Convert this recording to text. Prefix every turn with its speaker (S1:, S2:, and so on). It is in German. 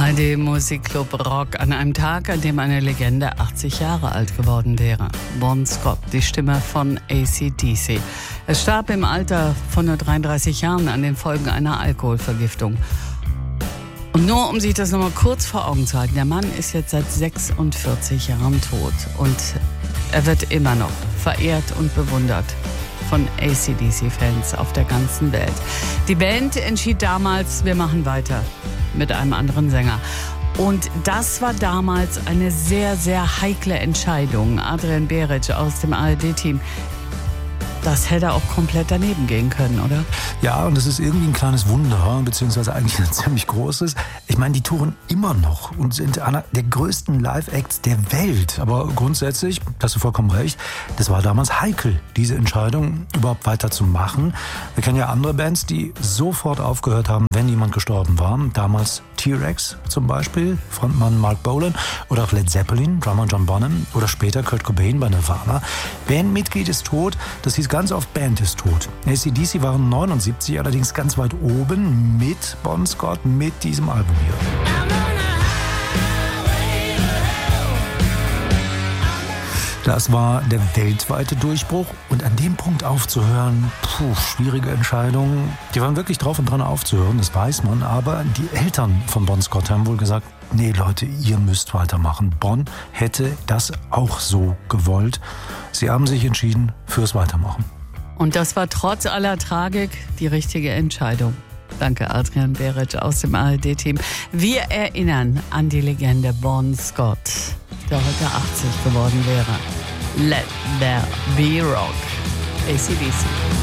S1: ARD Musikclub Rock an einem Tag, an dem eine Legende 80 Jahre alt geworden wäre. Bon Scott, die Stimme von AC/DC. Er starb im Alter von nur 33 Jahren an den Folgen einer Alkoholvergiftung. Und nur um sich das nochmal kurz vor Augen zu halten, der Mann ist jetzt seit 46 Jahren tot und er wird immer noch verehrt und bewundert von AC/DC-Fans auf der ganzen Welt. Die Band entschied damals, wir machen weiter mit einem anderen Sänger. Und das war damals eine sehr, sehr heikle Entscheidung. Adrian Beric aus dem ARD-Team. Das hätte auch komplett daneben gehen können, oder?
S2: Ja, und das ist irgendwie ein kleines Wunder, beziehungsweise eigentlich ein ziemlich großes. Ich meine, die touren immer noch und sind einer der größten Live-Acts der Welt. Aber grundsätzlich, hast du vollkommen recht, das war damals heikel, diese Entscheidung überhaupt weiterzumachen. Wir kennen ja andere Bands, die sofort aufgehört haben, wenn jemand gestorben war. Damals T-Rex zum Beispiel, Frontmann Mark Bolan, oder auch Led Zeppelin, Drummer John Bonham, oder später Kurt Cobain bei Nirvana. Bandmitglied ist tot, das hieß ganz oft Band ist tot. AC/DC waren 79, allerdings ganz weit oben mit Bon Scott, mit diesem Album hier. Das war der weltweite Durchbruch und an dem Punkt aufzuhören, schwierige Entscheidung. Die waren wirklich drauf und dran aufzuhören, das weiß man, aber die Eltern von Bon Scott haben wohl gesagt, nee Leute, ihr müsst weitermachen. Bon hätte das auch so gewollt. Sie haben sich entschieden fürs Weitermachen.
S1: Und das war trotz aller Tragik die richtige Entscheidung. Danke, Adrian Beric aus dem ARD-Team. Wir erinnern an die Legende Bon Scott, der heute 80 geworden wäre. Let there be rock. AC/DC.